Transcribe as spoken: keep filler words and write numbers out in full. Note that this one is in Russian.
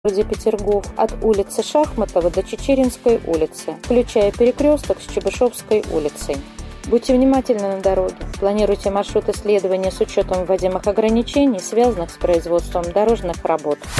городе Петергоф от улицы Шахматова до Чечеринской улицы, включая перекресток с Чебышевской улицей. Будьте внимательны на дороге. Планируйте маршрут исследования с учетом вводимых ограничений, связанных с производством дорожных работ.